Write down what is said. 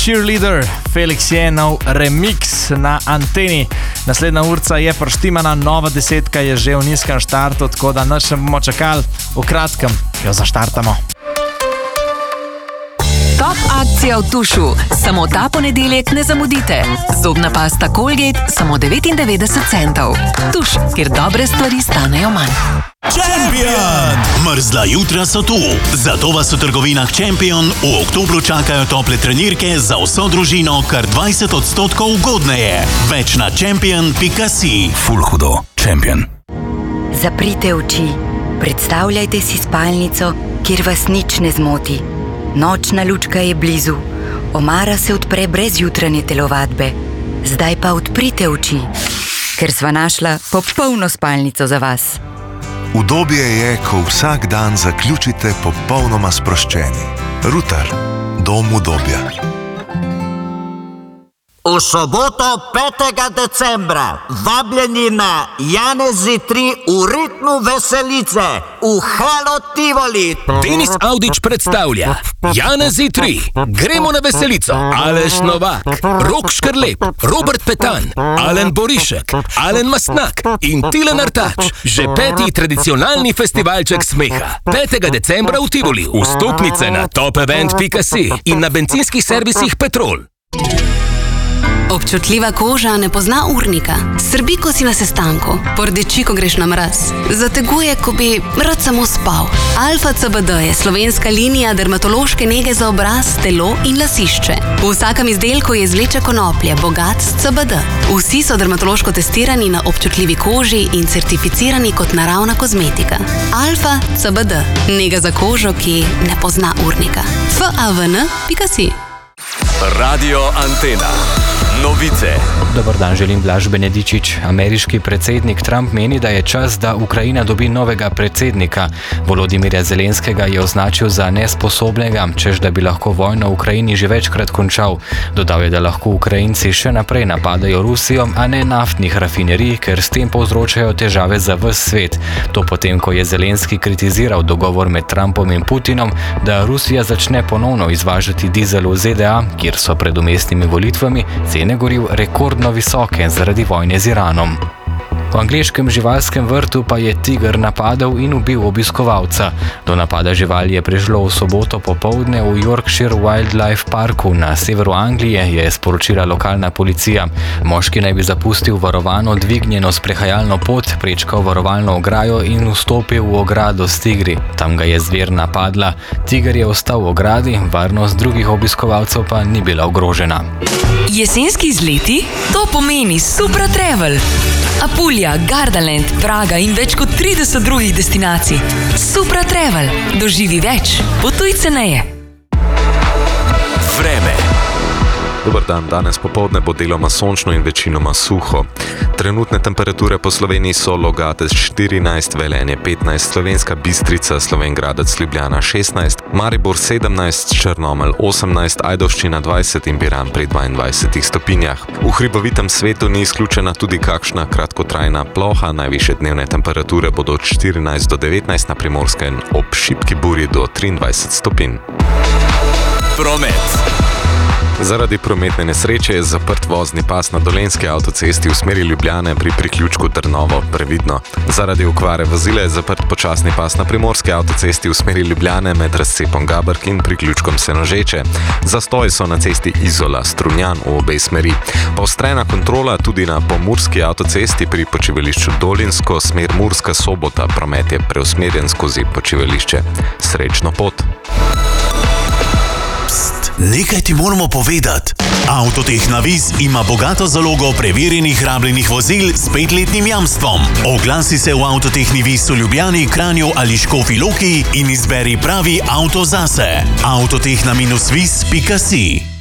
Cheerleader, Felix Jenov remix na Anteni. Naslednja urca je prštimana, nova desetka je že v nizkem štartu, tako da nič ne bomo čakali, v kratkem jo zaštartamo. Top akcija v Tušu. Samo ta ponedeljek ne zamudite. Zobna pasta Colgate samo 99 centov. Tuš, kjer dobre stvari stanejo manj. Champion! Mrzla jutra so tu. Zato vas v trgovinah Champion v oktobru čakajo tople trenirke za vso družino kar 20% ugodneje. Več na champion.si. Ful hudo. Champion. Zaprite oči. Predstavljajte si spalnico, kjer vas nič ne zmoti. Nočna lučka je blizu. Omara se odpre brez jutranje telovadbe. Zdaj pa odprite oči, ker sva našla popolno spalnico za vas. Udobje je, ko vsak dan zaključite popolnoma sproščeni. Ruter. Dom udobja. V soboto 5. decembra vabljeni na Janezi 3 v ritmu veselice v Hello Tivoli. Denis Audić predstavlja Janezi 3. Gremo na veselico. Aleš Novak, Rok Škrlep, Robert Petan, Alen Borišek, Alen Mastnak in Tilen Artač. Že 5. tradicionalni festivalček smeha. 5. decembra v Tivoli. Vstopnice na topevent.si in na bencinskih servisih Petrol. Občutljiva koža ne pozna urnika. Srbi, ko si na sestanku. Pordeči, ko greš na mraz. Zateguje, ko bi rad samo spal. Alfa CBD je slovenska linija dermatološke nege za obraz, telo in lasišče. V vsakem izdelku je izvleček konoplje, bogat s CBD. Vsi so dermatološko testirani na občutljivi koži in certificirani kot naravna kozmetika. Alfa CBD. Nega za kožo, ki ne pozna urnika. favn.si. Radio Antena. Novice. Dobar dan, želim Blaž Benedičič. Ameriški predsednik Trump meni, da je čas, da Ukrajina dobi novega predsednika. Volodimirja Zelenskega je označil za nesposobnega, češ da bi lahko vojno v Ukrajini že večkrat končal. Dodal je, da lahko Ukrajinci še naprej napadajo Rusijo, a ne naftnih rafinerij, ker s tem povzročajo težave za ves svet. To potem, ko je Zelenski kritiziral dogovor med Trumpom in Putinom, da Rusija začne ponovno izvažati dizel v ZDA, kjer so pred umestnimi volitvami cene goriv rekordno visoke zaradi vojne z Iranom. V angleškem živalskem vrtu pa je tiger napadel in ubil obiskovalca. Do napada živali je prišlo v soboto popoldne v Yorkshire Wildlife Parku na severu Anglije, je sporočila lokalna policija. Moški naj bi zapustil varovano dvignjeno sprehajalno pot, prečkal varovalno ograjo in vstopil v ogrado s tigri. Tam ga je zver napadla. Tiger je ostal v ogradi, varnost drugih obiskovalcev pa ni bila ogrožena. Jesenski izleti? To pomeni Supra Travel. Apulja, Gardaland, Praga in več kot 30 drugih destinacij. Supra Travel. Doživi več. Potuj ceneje. Vreme. Dobar dan, danes popoldne bo deloma sončno in večinoma suho. Trenutne temperature po Sloveniji so Logatec 14, Velenje 15, Slovenska Bistrica, Slovenj Gradec, Ljubljana 16, Maribor 17, Črnomelj 18, Ajdovščina 20 in Piran pri 22 stopinjah. V hribovitem svetu ni izključena tudi kakšna kratkotrajna ploha, najvišje dnevne temperature bodo od 14 do 19 na Primorskem, ob šibki burji do 23 stopinj. Promet. Zaradi prometne nesreče je zaprt vozni pas na Dolenjski avtocesti v smeri Ljubljane pri priključku Trnovo, previdno. Zaradi okvare vozila je zaprt počasni pas na Primorski avtocesti v smeri Ljubljane med razcepom Gabrk in priključkom Senožeče. Zastoji so na cesti Izola, Strunjan v obe smeri. Poostrena kontrola tudi na Pomurski avtocesti pri počivališču Dolinsko, smer Murska Sobota, promet je preusmerjen skozi počivališče. Srečno pot! Nekaj ti moramo povedati. Avtotehna Viz ima bogato zalogo preverjenih rabljenih vozil s 5-letnim jamstvom. Oglasi se v Avtotehni Viz v Ljubljani, Kranju ali Škofji Loki in izberi pravi avto zase. Avtotehna-viz.si